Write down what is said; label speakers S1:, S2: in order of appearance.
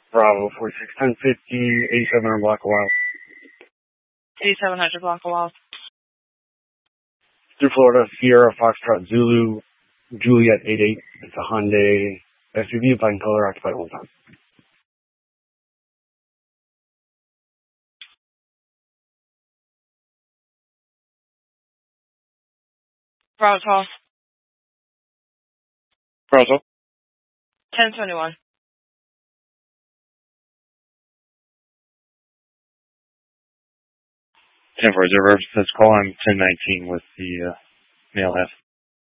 S1: Bravo 46 1050 8700 block a while.
S2: 8700 block a while.
S1: Through Florida, Sierra Foxtrot Zulu Juliet 88. It's a Hyundai SUV, black in color, occupied one time.
S2: Bravo 12.
S1: Bravo.
S2: 1021.
S1: 10 for reserve. Let's call on 1019 with the male half.